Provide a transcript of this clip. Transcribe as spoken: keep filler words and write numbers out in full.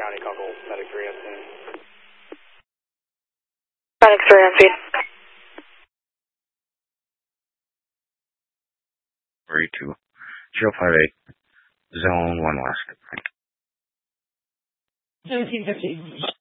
County, call Medic three on scene. Medic three on scene. Three two zero five eight zone one west. Seventeen fifty.